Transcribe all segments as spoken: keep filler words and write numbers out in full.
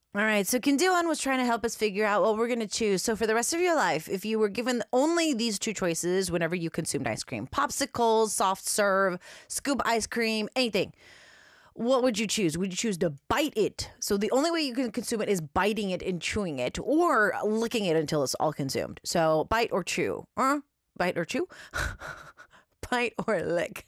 All right, so Kindilan was trying to help us figure out what we're going to choose. So for the rest of your life, if you were given only these two choices whenever you consumed ice cream, popsicles, soft serve, scoop ice cream, anything, what would you choose? Would you choose to bite it? So the only way you can consume it is biting it and chewing it, or licking it until it's all consumed. So bite or chew. Huh? Bite or chew? Bite or lick.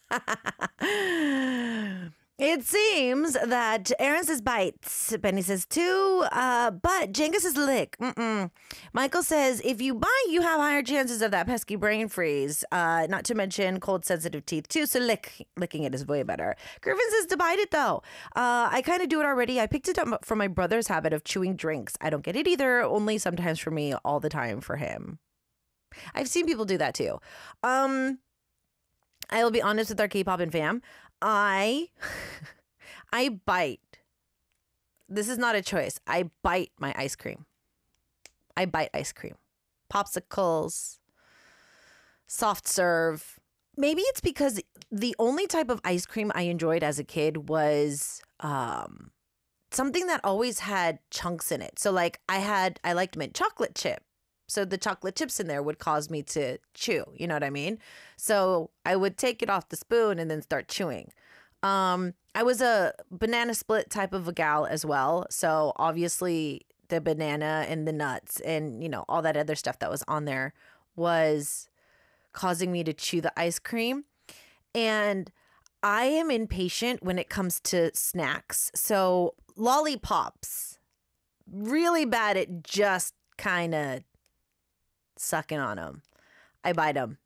It seems that Aaron says bites, Benny says two, uh, but Jenga says lick. Mm-mm. Michael says if you bite, you have higher chances of that pesky brain freeze. Uh, not to mention cold sensitive teeth too, so lick licking it is way better. Griffin says to bite it though. Uh, I kind of do it already. I picked it up from my brother's habit of chewing drinks. I don't get it either. Only sometimes for me, all the time for him. I've seen people do that too. Um, I will be honest with our K-pop and fam. I, I bite. This is not a choice. I bite my ice cream. I bite ice cream. Popsicles, soft serve. Maybe it's because the only type of ice cream I enjoyed as a kid was um, something that always had chunks in it. So like I had, I liked mint chocolate chip. So the chocolate chips in there would cause me to chew. You know what I mean? So I would take it off the spoon and then start chewing. Um, I was a banana split type of a gal as well. So obviously the banana and the nuts and, you know, all that other stuff that was on there was causing me to chew the ice cream. And I am impatient when it comes to snacks. So lollipops, really bad at just kind of sucking on them. I bite them.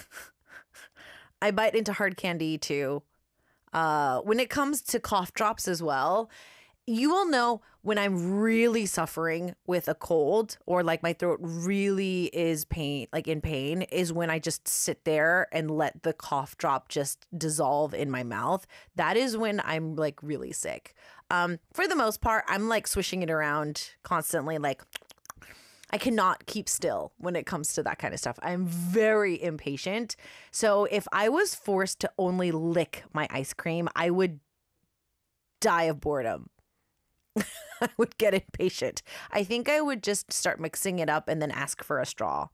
I bite into hard candy too. Uh, when it comes to cough drops as well, you will know when I'm really suffering with a cold or like my throat really is pain, like in pain, is when I just sit there and let the cough drop just dissolve in my mouth. That is when I'm like really sick. Um, for the most part, I'm like swishing it around constantly, like I cannot keep still when it comes to that kind of stuff. I'm very impatient. So if I was forced to only lick my ice cream, I would die of boredom. I would get impatient. I think I would just start mixing it up and then ask for a straw.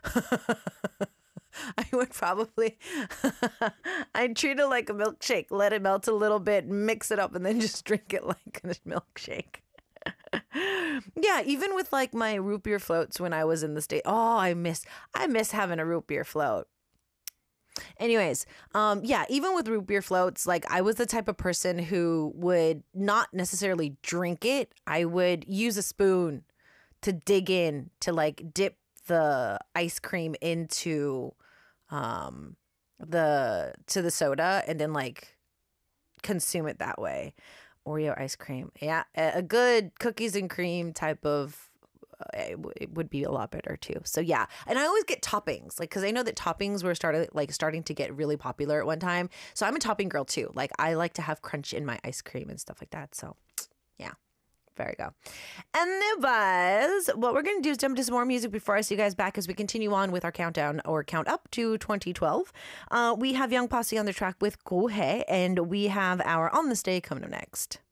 I would probably, I'd treat it like a milkshake, let it melt a little bit, mix it up, and then just drink it like a milkshake. Yeah, even with like my root beer floats when I was in the state. Oh, I miss I miss having a root beer float. Anyways, um, yeah, even with root beer floats, like I was the type of person who would not necessarily drink it. I would use a spoon to dig in to like dip the ice cream into um the to the soda and then like consume it that way. Oreo ice cream. Yeah, a good cookies and cream type of uh, it, w- it would be a lot better too. So yeah, and I always get toppings, like because I know that toppings were started like starting to get really popular at one time. So I'm a topping girl too. Like I like to have crunch in my ice cream and stuff like that. So yeah. There you go. And the buzz. What we're going to do is jump to some more music before I see you guys back as we continue on with our countdown or count up to twenty twelve. Uh, we have Young Posse on the track with Go Hey, and we have our On This Day coming up next.